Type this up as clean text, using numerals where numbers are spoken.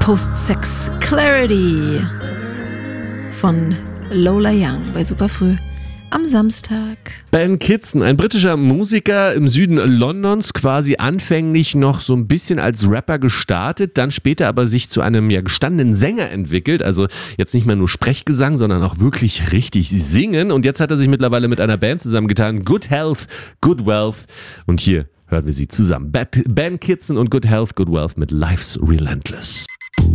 Post-Sex Clarity von Lola Young bei Superfrüh am Samstag. Ben Kitson, ein britischer Musiker im Süden Londons, quasi anfänglich noch so ein bisschen als Rapper gestartet, dann später aber sich zu einem gestandenen Sänger entwickelt, also jetzt nicht mehr nur Sprechgesang, sondern auch wirklich richtig singen, und jetzt hat er sich mittlerweile mit einer Band zusammengetan, Good Health, Good Wealth, und hier hören wir sie zusammen. Ben Kitson und Good Health, Good Wealth mit Life's Relentless.